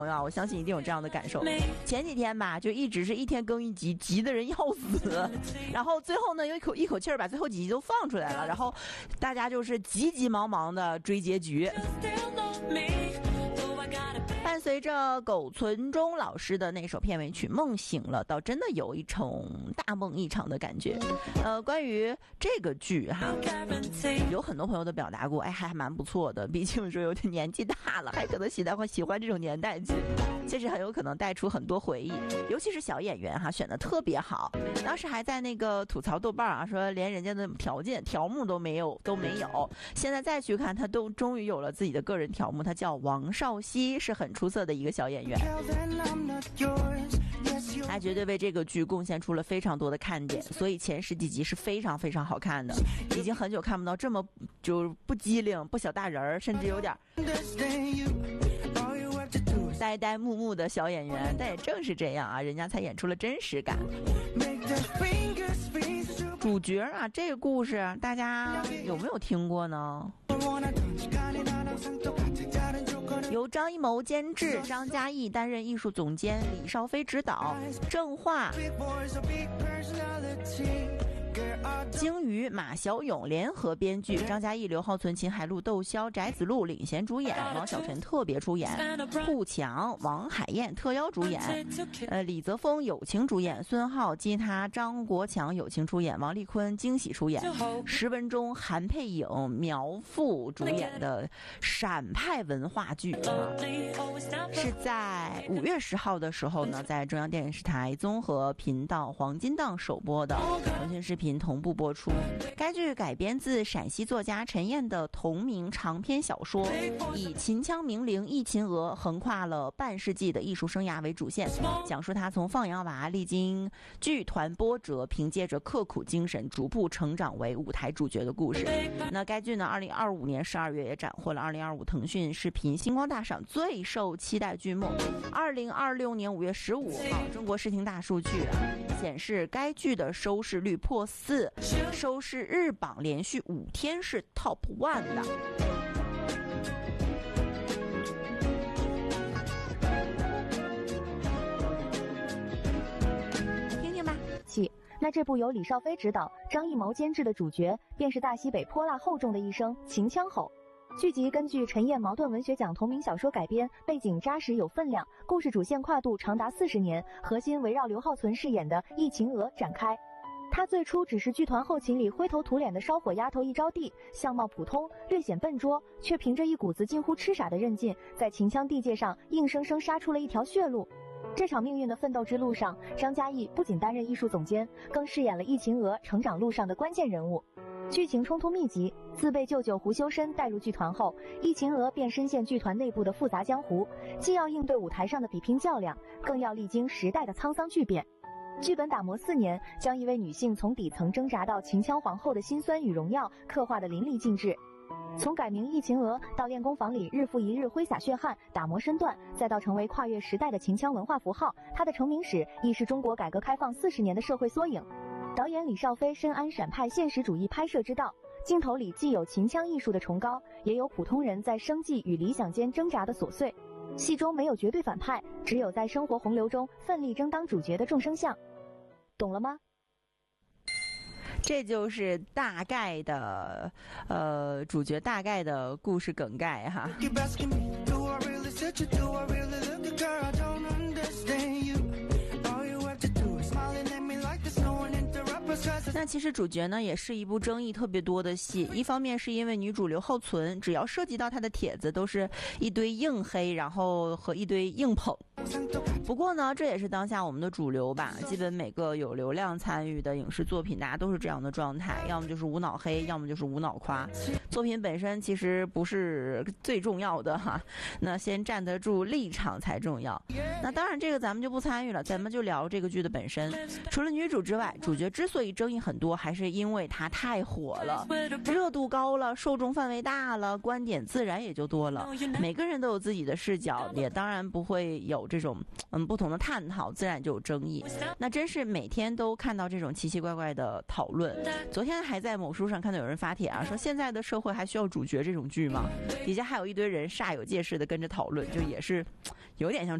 我相信一定有这样的感受。前几天吧，就一直是一天更一集，急的人要死。然后最后呢，又一口气儿把最后几集都放出来了，然后大家就是急忙忙的追结局。伴随着苟存中老师的那首片尾曲《梦醒了》，倒真的有一种大梦一场的感觉。关于这个剧哈，有很多朋友都表达过，还蛮不错的。毕竟说有点年纪大了，还可能喜欢这种年代剧，确实很有可能带出很多回忆。尤其是小演员哈，选的特别好。当时还在那个吐槽豆瓣啊，说连人家的条目都没有。现在再去看，他都终于有了自己的个人条目，他叫王少熙，是很出色的一个小演员。他绝对为这个剧贡献出了非常多的看点，所以前10几集是非常非常好看的。已经很久看不到这么就不机灵、不小大人儿，甚至有点呆木木的小演员。但也正是这样啊，人家才演出了真实感。主角啊，这个故事大家有没有听过呢？由张艺谋监制，张嘉译担任艺术总监，李少飞执导，郑化、鲸鱼、马小勇联合编剧，张嘉译、刘浩存、秦海璐、窦骁、翟子路领衔主演，王小晨特别出演，顾强、王海燕特邀主演，李泽峰友情主演，孙浩、吉他、张国强友情出演，王丽坤惊喜出演，石文忠、韩佩颖、苗阜主演的陕派文化剧是在5月10号的时候呢，在中央电视台综合频道黄金档首播的，腾讯视频同步播出。该剧改编自陕西作家陈燕的同名长篇小说，以秦腔名伶易秦娥横跨了半世纪的艺术生涯为主线，讲述他从放羊娃历经剧团波折，凭借着刻苦精神逐步成长为舞台主角的故事。那该剧呢2025年12月也斩获了2025腾讯视频星光大赏最受期待剧目。2026年5月15号，中国视听大数据显示该剧的收视率破4，收视日榜连续5天是 Top 1的。听听吧。 那这部由李少飞执导、张艺谋监制的主角，便是大西北泼辣厚重的一声秦腔吼。剧集根据陈燕茅盾文学奖同名小说改编，背景扎实有分量，故事主线跨度长达40年，核心围绕刘浩存饰演的易秦娥展开。她最初只是剧团后勤里灰头土脸的烧火丫头一招娣，相貌普通，略显笨拙，却凭着一股子近乎痴傻的韧劲，在秦腔地界上硬生生杀出了一条血路。这场命运的奋斗之路上，张嘉译不仅担任艺术总监，更饰演了易秦娥成长路上的关键人物。剧情冲突密集，自被舅舅胡修身带入剧团后，易秦娥便深陷剧团内部的复杂江湖，既要应对舞台上的比拼较量，更要历经时代的沧桑巨变。剧本打磨4年，将一位女性从底层挣扎到秦腔皇后的辛酸与荣耀刻画得淋漓尽致。从改名易秦娥到练功房里日复一日挥洒血汗打磨身段，再到成为跨越时代的秦腔文化符号，她的成名史亦是中国改革开放40年的社会缩影。导演李少飞深谙陕派现实主义拍摄之道，镜头里既有秦腔艺术的崇高，也有普通人在生计与理想间挣扎的琐碎。戏中没有绝对反派，只有在生活洪流中奋力争当主角的众生相。懂了吗？ 这就是大概的主角大概的故事梗概哈。那其实主角呢也是一部争议特别多的戏，一方面是因为女主刘浩存只要涉及到她的帖子都是一堆硬黑，然后和一堆硬捧。不过呢，这也是当下我们的主流吧，基本每个有流量参与的影视作品大家都是这样的状态，要么就是无脑黑，要么就是无脑夸。作品本身其实不是最重要的哈，那先站得住立场才重要。那当然这个咱们就不参与了，咱们就聊这个剧的本身。除了女主之外，主角之所以争议很多，还是因为她太火了，热度高了，受众范围大了，观点自然也就多了。每个人都有自己的视角，也当然不会有这种不同的探讨，自然就有争议。那真是每天都看到这种奇奇怪怪的讨论。昨天还在某书上看到有人发帖啊，说现在的社会还需要主角这种剧吗？底下还有一堆人煞有介事的跟着讨论，就也是有点像